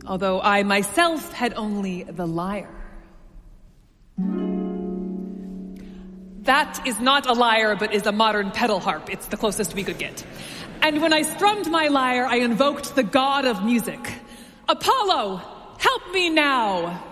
although I myself had only the lyre. That is not a lyre, but is a modern pedal harp. It's the closest we could get. And when I strummed my lyre, I invoked the god of music. Apollo, help me now!